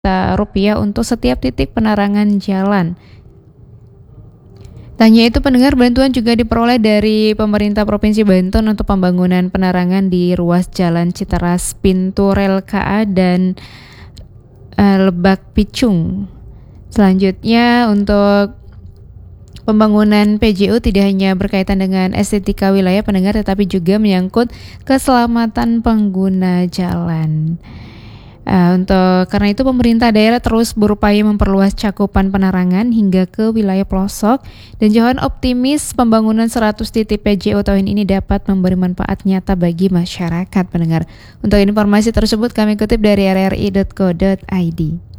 Rp1.000.000 untuk setiap titik penerangan jalan. Tanya itu pendengar, bantuan juga diperoleh dari pemerintah Provinsi Banten untuk pembangunan penerangan di ruas Jalan Citeras, pintu rel KA dan Lebak Picung. Selanjutnya untuk pembangunan PJU tidak hanya berkaitan dengan estetika wilayah pendengar, tetapi juga menyangkut keselamatan pengguna jalan. Karena itu pemerintah daerah terus berupaya memperluas cakupan penerangan hingga ke wilayah pelosok, dan Johan optimis pembangunan 100 titik PJU tahun ini dapat memberi manfaat nyata bagi masyarakat pendengar. Untuk informasi tersebut kami kutip dari rri.co.id.